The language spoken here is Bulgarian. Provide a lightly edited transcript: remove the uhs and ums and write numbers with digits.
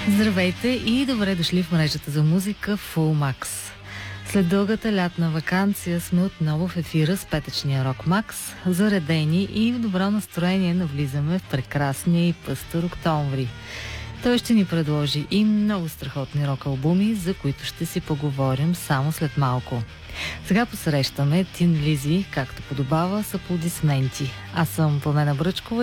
Здравейте и добре дошли в мрежата за музика Full Max. След дългата лятна ваканция сме отново в ефира с петъчния Rock Max, заредени и в добро настроение навлизаме в прекрасния и пъстър октомври. Той ще ни предложи и много страхотни рок-албуми, за които ще си поговорим само след малко. Сега посрещаме Тин Лизи, както подобава, с аплодисменти. Аз съм Пламена Бръчкова